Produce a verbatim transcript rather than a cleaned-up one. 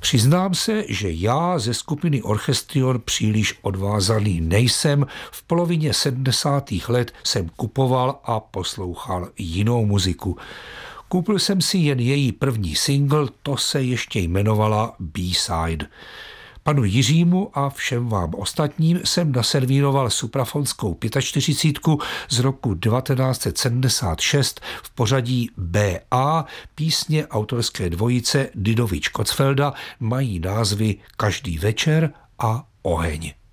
Přiznám se, že já ze skupiny Orchestrion příliš odvázaný nejsem. V polovině sedmdesátých let jsem kupoval a poslouchal jinou muziku. Koupil jsem si jen její první single, to se ještě jmenovala B-side. Panu Jiřímu a všem vám ostatním jsem naservíroval suprafonskou čtyřicítku z roku devatenáct set sedmdesát šest v pořadí bé á. Písně autorské dvojice Didovič-Kocfelda mají názvy Každý večer a Oheň.